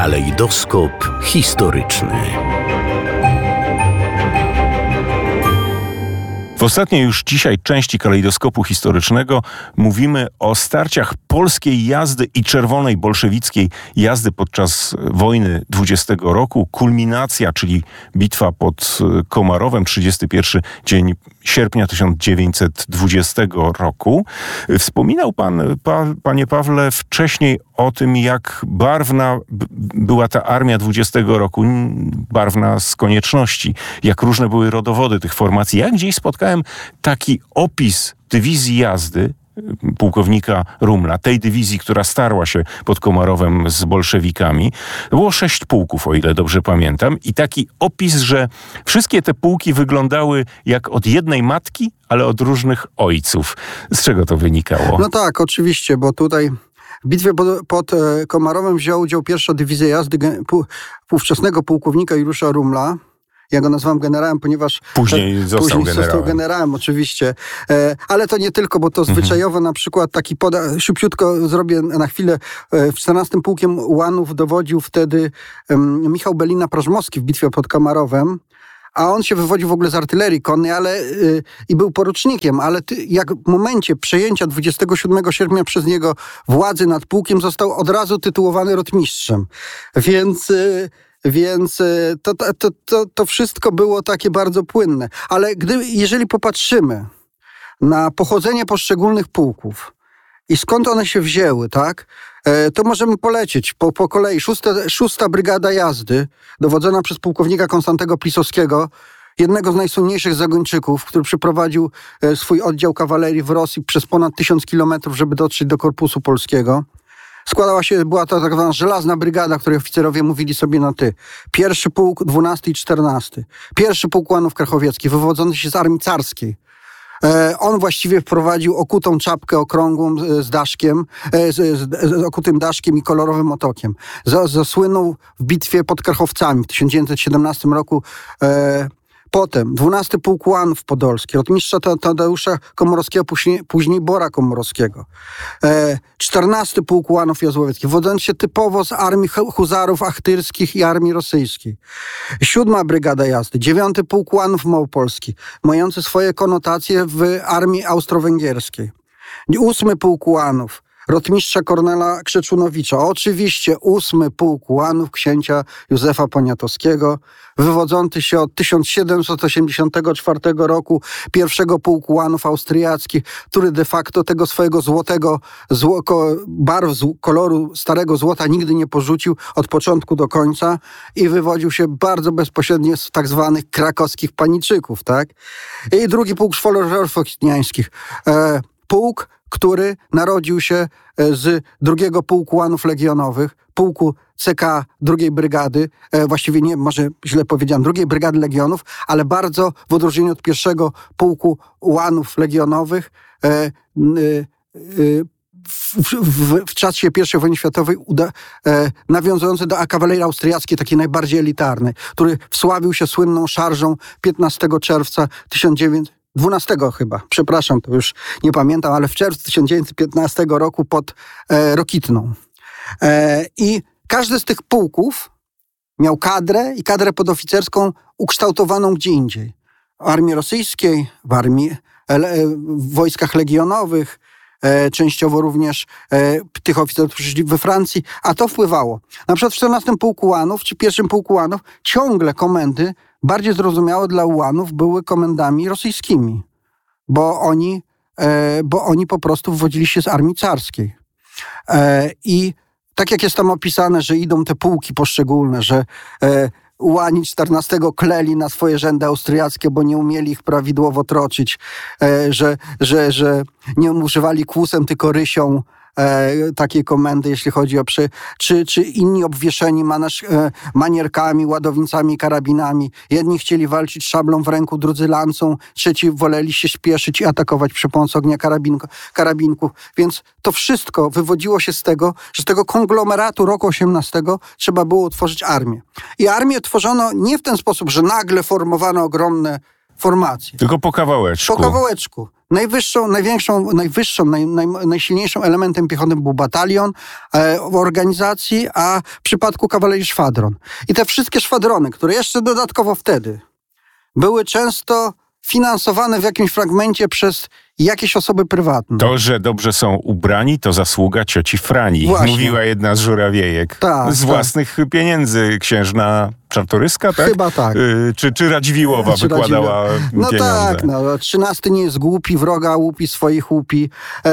Kalejdoskop historyczny. W ostatniej już dzisiaj części Kalejdoskopu Historycznego mówimy o starciach polskiej jazdy i czerwonej bolszewickiej jazdy podczas wojny 20 roku. Kulminacja, czyli bitwa pod Komarowem, 31 dzień sierpnia 1920 roku. Wspominał pan, panie Pawle, wcześniej o tym, jak barwna była ta armia 20 roku, barwna z konieczności, jak różne były rodowody tych formacji. Ja gdzieś spotkałem taki opis dywizji jazdy pułkownika Rumla, tej dywizji, która starła się pod Komarowem z bolszewikami. Było 6 pułków, o ile dobrze pamiętam. I taki opis, że wszystkie te pułki wyglądały jak od jednej matki, ale od różnych ojców. Z czego to wynikało? No tak, oczywiście, bo tutaj w bitwie pod Komarowem wziął udział pierwsza dywizja jazdy ówczesnego pułkownika Juliusza Rumla. Ja go nazwałem generałem, ponieważ Później został generałem, oczywiście. Ale to nie tylko, bo to zwyczajowo na przykład taki szybciutko zrobię na chwilę. W 14 pułkiem ułanów dowodził wtedy Michał Belina-Prożmowski w bitwie pod Komarowem. A on się wywodził w ogóle z artylerii konnej, i był porucznikiem, ale jak w momencie przejęcia 27 sierpnia przez niego władzy nad pułkiem został od razu tytułowany rotmistrzem. Więc to wszystko było takie bardzo płynne. Ale jeżeli popatrzymy na pochodzenie poszczególnych pułków i skąd one się wzięły, tak, to możemy polecieć po kolei. 6. Brygada Jazdy, dowodzona przez pułkownika Konstantego Plisowskiego, jednego z najsłynniejszych zagończyków, który przeprowadził swój oddział kawalerii w Rosji przez ponad 1000 kilometrów, żeby dotrzeć do Korpusu Polskiego. Była to tak zwana żelazna brygada, której oficerowie mówili sobie na ty. Pierwszy pułk, 12 i 14. Pierwszy pułk ułanów krakowiecki, wywodzący się z armii carskiej. On właściwie wprowadził okutą czapkę okrągłą z daszkiem, z okutym daszkiem i kolorowym otokiem. Zasłynął w bitwie pod Krachowcami w 1917 roku. Potem 12 Pułk Ułanów Podolski, rotmistrza Tadeusza Komorowskiego, później Bora Komorowskiego. 14 Pułk Ułanów Jazłowiecki, wodzący się typowo z armii huzarów achtyrskich i armii rosyjskiej. 7 Brygada Jazdy, 9 Pułk Ułanów Małopolski, mający swoje konotacje w armii austro-węgierskiej. 8 Pułk Ułanów, rotmistrza Kornela Krzeczunowicza. Oczywiście 8 Pułk Ułanów księcia Józefa Poniatowskiego, wywodzący się od 1784 roku pierwszego Pułku Ułanów Austriackich, który de facto tego swojego koloru starego złota nigdy nie porzucił od początku do końca i wywodził się bardzo bezpośrednio z tak zwanych krakowskich paniczyków, tak? I 2 Pułk Szwolerów Ochotniańskich. Pułk, który narodził się z 2 Pułku Ułanów Legionowych, pułku CK 2 Brygady, właściwie nie, może źle powiedziałem, 2 Brygady Legionów, ale bardzo w odróżnieniu od 1 Pułku Ułanów Legionowych w czasie I wojny światowej nawiązujący do kawalerii austriackiej, takiej najbardziej elitarnej, który wsławił się słynną szarżą 15 czerwca 12 chyba, przepraszam, to już nie pamiętam, ale w czerwcu 1915 roku pod Rokitną. I każdy z tych pułków miał kadrę i kadrę podoficerską ukształtowaną gdzie indziej. W armii rosyjskiej, w wojskach legionowych, częściowo również tych oficerów przyszli we Francji, a to wpływało. Na przykład w 14 Pułku Ułanów, czy 1 Pułku Ułanów, ciągle komendy bardziej zrozumiałe dla ułanów były komendami rosyjskimi, bo oni po prostu wywodzili się z armii carskiej. I tak jak jest tam opisane, że idą te pułki poszczególne, że ułani 14 kleli na swoje rzędy austriackie, bo nie umieli ich prawidłowo troczyć, że nie używali kłusem, tylko rysią takiej komendy, jeśli chodzi o czy inni obwieszeni manierkami, ładownicami, karabinami. Jedni chcieli walczyć szablą w ręku, drudzy lancą, trzeci woleli się śpieszyć i atakować przy pomocy ognia karabinków. Więc to wszystko wywodziło się z tego, że z tego konglomeratu roku 18 trzeba było utworzyć armię. I armię tworzono nie w ten sposób, że nagle formowano ogromne formacje. Tylko po kawałeczku. Po kawałeczku. najsilniejszym elementem piechoty był batalion w organizacji, a w przypadku kawalerii szwadron. I te wszystkie szwadrony, które jeszcze dodatkowo wtedy były często finansowane w jakimś fragmencie przez jakieś osoby prywatne. To, że dobrze są ubrani, to zasługa cioci Frani. Właśnie. Mówiła jedna z żurawiejek. Tak, z tak. własnych pieniędzy księżna Czartoryska, tak? Chyba tak. Czy Radziwiłłowa wykładała No pieniądze? tak, 13 nie jest głupi, wroga łupi, swoich łupi,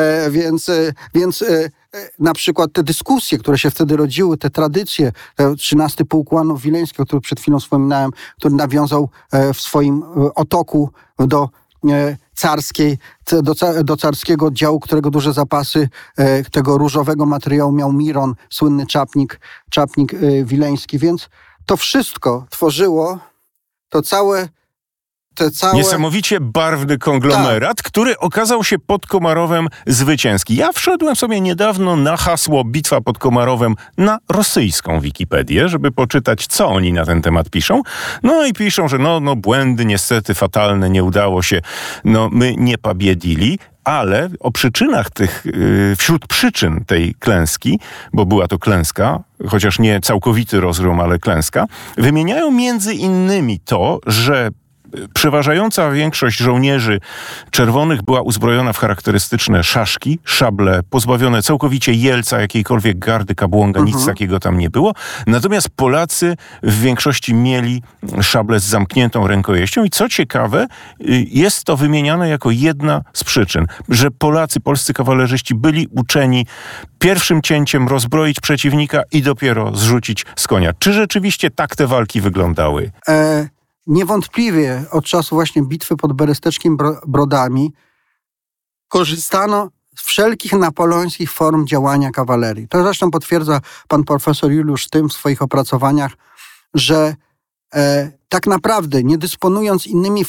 więc na przykład te dyskusje, które się wtedy rodziły, te tradycje, 13 pułk Łanów Wileńskich, o których przed chwilą wspominałem, który nawiązał w swoim otoku do carskiej, do carskiego oddziału, którego duże zapasy tego różowego materiału miał Miron, słynny czapnik wileński, więc to wszystko tworzyło te całe... Niesamowicie barwny konglomerat, który okazał się pod Komarowem zwycięski. Ja wszedłem sobie niedawno na hasło Bitwa pod Komarowem na rosyjską Wikipedię, żeby poczytać, co oni na ten temat piszą. No i piszą, że błędy niestety fatalne, nie udało się, my nie pobiedili. Ale o przyczynach wśród przyczyn tej klęski, bo była to klęska, chociaż nie całkowity rozgrom, ale klęska, wymieniają między innymi to, że przeważająca większość żołnierzy czerwonych była uzbrojona w charakterystyczne szaszki, szable, pozbawione całkowicie jelca, jakiejkolwiek gardy, kabłąga, nic takiego tam nie było. Natomiast Polacy w większości mieli szable z zamkniętą rękojeścią i co ciekawe, jest to wymieniane jako jedna z przyczyn, że polscy kawalerzyści byli uczeni pierwszym cięciem rozbroić przeciwnika i dopiero zrzucić z konia. Czy rzeczywiście tak te walki wyglądały? Niewątpliwie od czasu właśnie bitwy pod Beresteczkiem Brodami korzystano z wszelkich napoleońskich form działania kawalerii. To zresztą potwierdza pan profesor Juliusz Tym w swoich opracowaniach, że tak naprawdę nie dysponując innymi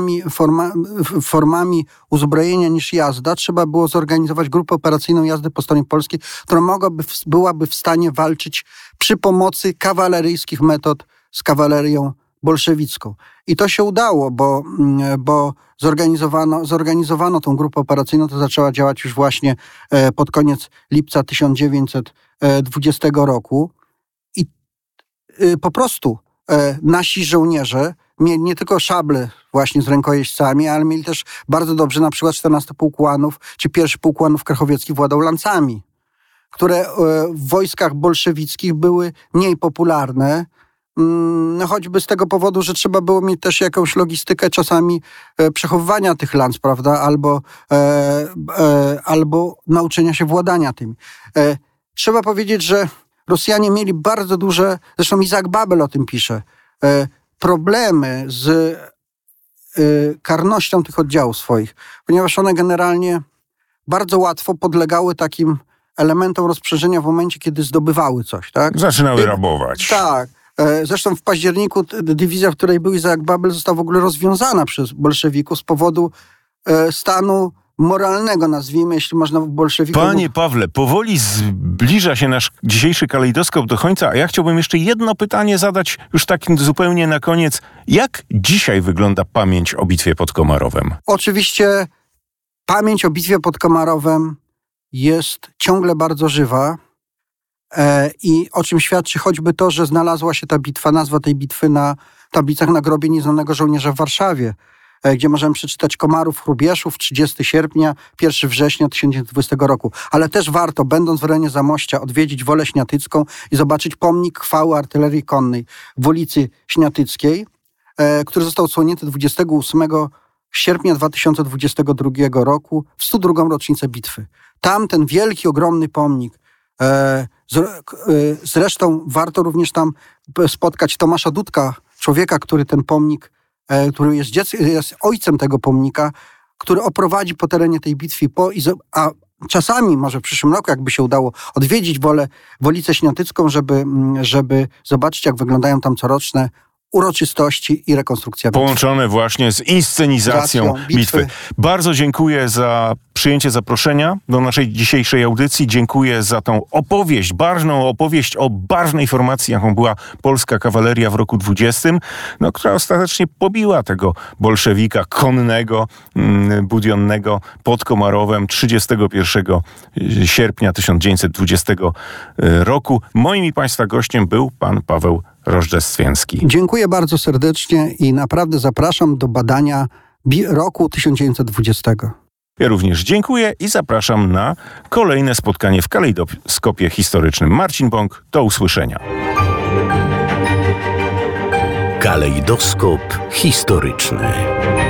formami uzbrojenia niż jazda, trzeba było zorganizować grupę operacyjną jazdy po stronie polskiej, która byłaby w stanie walczyć przy pomocy kawaleryjskich metod z kawalerią bolszewicką. I to się udało, bo zorganizowano tą grupę operacyjną, to zaczęła działać już właśnie pod koniec lipca 1920 roku. I po prostu nasi żołnierze mieli nie tylko szable właśnie z rękojeźdźcami, ale mieli też bardzo dobrze, na przykład 14 pułk Łanów, czy pierwszy pułk Łanów krachowieckich władał lancami, które w wojskach bolszewickich były mniej popularne, choćby z tego powodu, że trzeba było mieć też jakąś logistykę czasami przechowywania tych lanc, prawda, albo nauczenia się władania tymi. Trzeba powiedzieć, że Rosjanie mieli bardzo duże, zresztą Isaac Babel o tym pisze, problemy z karnością tych oddziałów swoich, ponieważ one generalnie bardzo łatwo podlegały takim elementom rozprzężenia w momencie, kiedy zdobywały coś, tak? Zaczynały rabować. Tak. Zresztą w październiku dywizja, w której był Isaac Babel, została w ogóle rozwiązana przez bolszewików z powodu stanu moralnego, nazwijmy, jeśli można bolszewików... Panie Pawle, powoli zbliża się nasz dzisiejszy kalejdoskop do końca, a ja chciałbym jeszcze jedno pytanie zadać już tak zupełnie na koniec. Jak dzisiaj wygląda pamięć o bitwie pod Komarowem? Oczywiście pamięć o bitwie pod Komarowem jest ciągle bardzo żywa. I o czym świadczy choćby to, że znalazła się ta bitwa, nazwa tej bitwy na tablicach na grobie nieznanego żołnierza w Warszawie, gdzie możemy przeczytać Komarów, Hrubieszów, 30 sierpnia, 1 września 1920 roku. Ale też warto, będąc w rejonie Zamościa, odwiedzić Wolę Śniatycką i zobaczyć pomnik chwały artylerii konnej w ulicy Śniatyckiej, który został odsłonięty 28 sierpnia 2022 roku w 102. rocznicę bitwy. Tam ten wielki, ogromny pomnik. Zresztą warto również tam spotkać Tomasza Dudka, człowieka, który ten pomnik, który jest ojcem tego pomnika, który oprowadzi po terenie tej bitwy, a czasami, może w przyszłym roku, jakby się udało, odwiedzić Wolicę Śniatycką, żeby zobaczyć, jak wyglądają tam coroczne uroczystości i rekonstrukcja bitwy. Połączone właśnie z inscenizacją bitwy. Bardzo dziękuję za przyjęcie zaproszenia do naszej dzisiejszej audycji. Dziękuję za tą opowieść, barwną opowieść o barwnej formacji, jaką była polska kawaleria w roku 20, która ostatecznie pobiła tego bolszewika konnego, budionnego pod Komarowem 31 sierpnia 1920 roku. Moim i Państwa gościem był pan Paweł Rożdżestwiński. Dziękuję bardzo serdecznie i naprawdę zapraszam do badania roku 1920. Ja również dziękuję i zapraszam na kolejne spotkanie w Kalejdoskopie Historycznym. Marcin Bąk, do usłyszenia. Kalejdoskop historyczny.